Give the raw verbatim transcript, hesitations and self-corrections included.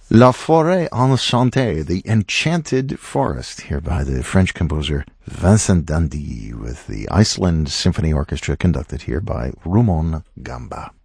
La Forêt Enchantée, the Enchanted Forest, here by the French composer Vincent Dandy, with the Iceland Symphony Orchestra, conducted here by Rumon Gamba.